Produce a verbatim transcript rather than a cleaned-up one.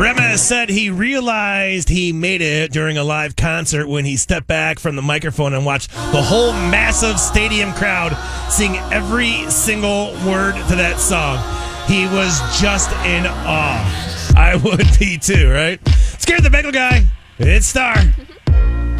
Rema said he realized he made it during a live concert when he stepped back from the microphone and watched the whole massive stadium crowd sing every single word to that song. He was just in awe. I would be too, right? Scared the Bagel Guy. It's Star.